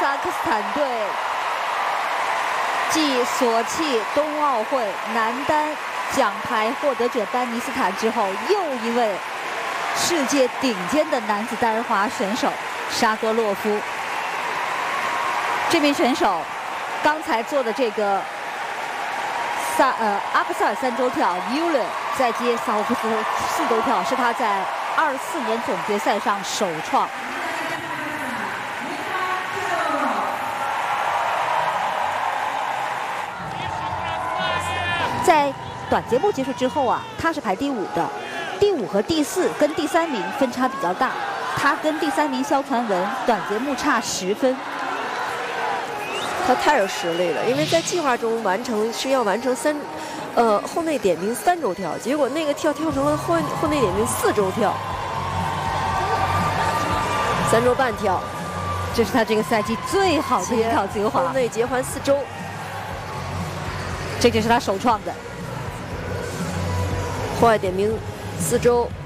萨克斯坦队继索契冬奥会男单奖牌获得者丹尼斯坦之后，又一位世界顶尖的男子单人滑选手沙格洛夫。这名选手刚才做的这个阿克塞尔3周跳 ，Yulen 再接萨霍夫斯4周跳，是他在24年总决赛上首创。在短节目结束之后啊，他是排第5的，第5和第4跟第3名分差比较大，他跟第3名肖传文短节目差10分。 他太有实力了，因为在计划中是要完成后内点名3周跳，结果那个跳成了后内点名4周跳，3周半跳， 这是他这个赛季最好的一跳自由滑， 后内结环4周， 这就是他首创的。 后外点名4周。